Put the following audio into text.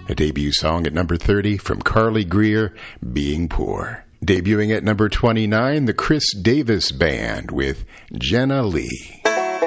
A debut song at number 30 from Carly Greer, Being Poor. Debuting at number 29, the Chris Davis Band with Jenna Lee.